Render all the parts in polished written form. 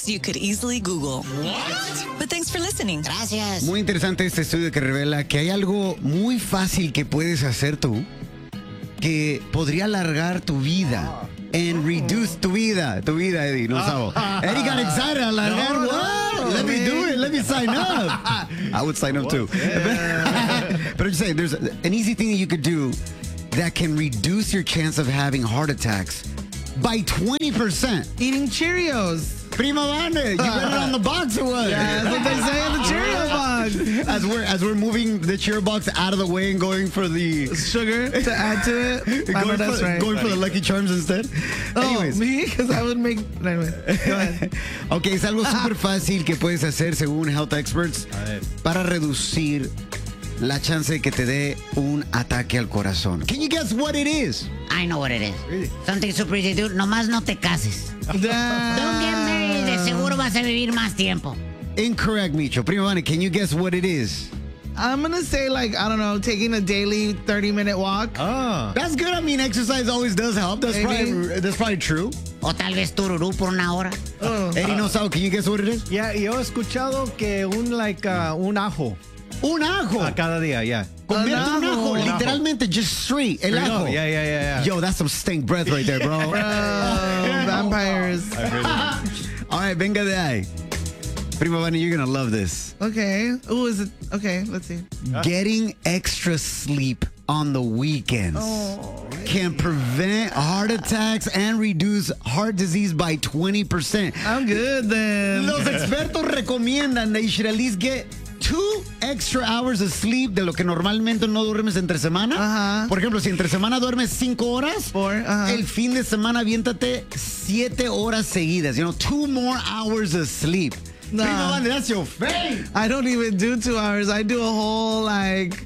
facts you could easily Google. What? But thanks for listening. Gracias. Muy interesante este estudio que revela que hay algo muy fácil que puedes hacer tú que podría alargar tu vida. And reduce tu vida, Eddie, no sabo. Eddie got excited, alargar, what? Let me do it, let me sign up. I would sign up too. But I'm just saying, there's an easy thing that you could do that can reduce your chance of having heart attacks by 20%. Eating Cheerios. Prima Vane, you read it on the box or what? Yeah, that's what they say on the Cheerio box. As we're moving the Cheerio box out of the way and going for the sugar to add to it. I know that's right. Going for the Lucky Charms instead. Anyways. Me? Because I would make... Anyway, go ahead. Okay, es algo súper fácil que puedes hacer según health experts para reducir la chance de que te dé un ataque al corazón. Can you guess what it is? I know what it is. Really? Something super easy to do. Nomás no te cases. Don't get married. De seguro vas a vivir más tiempo. Incorrect, Micho. Prima Vane, can you guess what it is? I'm going to say, like, I don't know, taking a daily 30-minute walk. Oh. That's good. I mean, exercise always does help. That's probably true. O tal vez tururú por una hora. Eddie no sabe. Can you guess what it is? Yeah, yo he escuchado que un ajo. Un ajo. A cada día, yeah. Comerte un ajo. Literalmente, just straight. El ajo. Yeah. Yo, that's some stink breath right there, bro. Vampires. All right, venga de ahí. Prima Vane, you're going to love this. Okay. Ooh, is it? Okay, let's see. Getting extra sleep on the weekends can prevent heart attacks and reduce heart disease by 20%. I'm good then. Los expertos recomiendan that you should at least get 2 extra hours of sleep de lo que normalmente no duermes entre semana. Por ejemplo, si entre semana duermes 5 horas, el fin de semana aviéntate 7 horas seguidas. 2 more hours of sleep. Nah. Prima Vane, that's your face. I don't even do 2 hours. I do a whole, like...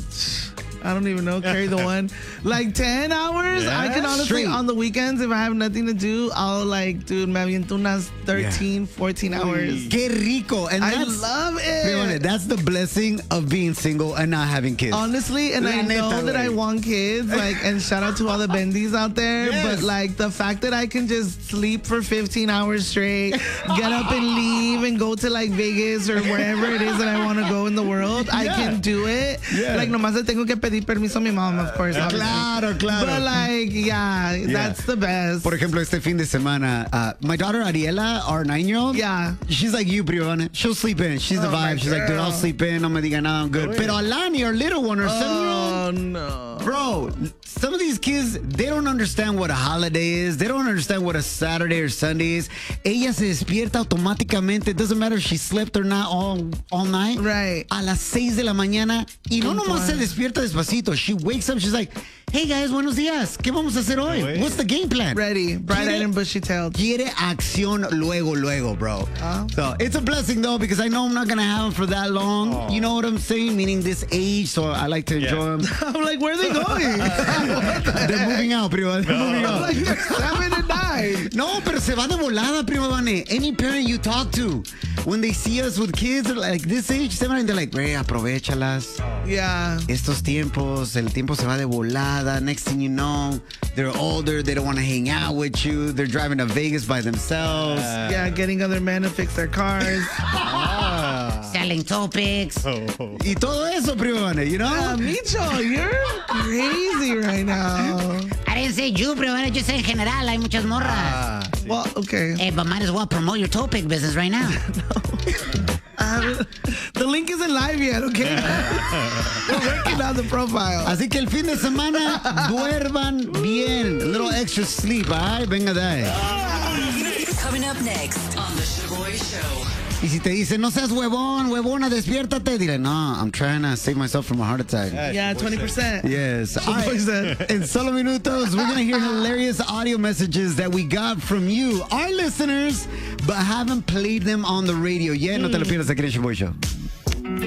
I don't even know, carry the one. Like 10 hours? Yeah, I can honestly, on the weekends, if I have nothing to do, I'll like, dude, me aviento unas 13, 14 hours. Qué rico. And I love it. That's the blessing of being single and not having kids. Honestly, and I know that I want kids, like, and shout out to all the bendies out there, but like the fact that I can just sleep for 15 hours straight, get up and leave and go to like Vegas or wherever it is that I want to go in the world, I can do it. Like, nomás le tengo que pedir permiso a mi mom, of course. Claro. But like, that's the best. Por ejemplo, este fin de semana, my daughter Ariela, our 9-year-old, she's like you, Prima Vane. She'll sleep in. She's the vibe. She's like, dude, I'll sleep in. No me diga nada, I'm good. Pero Alani, our little one, our 7-year-old. No. Bro, some of these kids, they don't understand what a holiday is. They don't understand what a Saturday or Sunday is. Ella se despierta automáticamente. It doesn't matter if she slept or not all night. Right. A las 6 de la mañana. Y no nomás se despierta despacito. She wakes up, she's like, hey guys, buenos días. ¿Qué vamos a hacer hoy? What's the game plan? Ready. Bright-eyed and bushy-tailed. Quiere acción luego, bro. So it's a blessing, though, because I know I'm not going to have them for that long. You know what I'm saying? Meaning this age, so I like to enjoy them. I'm like, where are they going? They're moving out, Prima. They're moving out. Like, they're 7 and 9. No, pero se va de volada, Prima Vane. Any parent you talk to, when they see us with kids like this age, 7, they're like, güey, aprovechalas. Yeah. Estos tiempos, el tiempo se va de volada. Next thing you know, they're older. They don't want to hang out with you. They're driving to Vegas by themselves. Yeah, getting other men to fix their cars. Selling topics. Y todo eso, Prima Vane, you know? Micho, you're crazy right now. I didn't say you, Prima Vane. I just said in general, hay muchas morras. Well, okay. Hey, but might as well promote your topic business right now. The link isn't live yet, okay? We're working on the profile. Así que el fin de semana, duerman bien. A little extra sleep, all right? Venga de ahí. Coming up next on The Shaboy Show. Y si te dicen, no seas huevona, despiértate, dile, no, I'm trying to save myself from a heart attack. Yeah, 20%. Yes. All right. In solo minutos, we're going to hear hilarious audio messages that we got from you, our listeners, but haven't played them on the radio yet. No te lo pierdas aquí en el Shaboy Show.